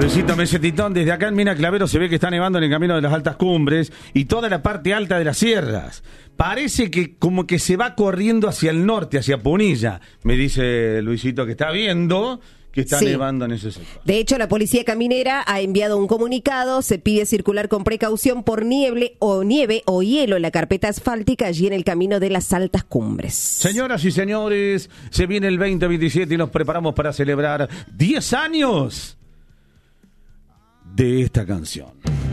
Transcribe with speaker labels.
Speaker 1: Luisito Mesetitón, desde acá en Mina Clavero se ve que está nevando en el camino de las altas cumbres y toda la parte alta de las sierras. Parece que como que se va corriendo hacia el norte, hacia Punilla. Me dice Luisito que está viendo que está nevando en ese sector.
Speaker 2: De hecho, la policía caminera ha enviado un comunicado. Se pide circular con precaución por nieve o hielo en la carpeta asfáltica allí en el camino de las altas cumbres.
Speaker 1: Señoras y señores, se viene el 2027 y nos preparamos para celebrar 10 años de esta canción.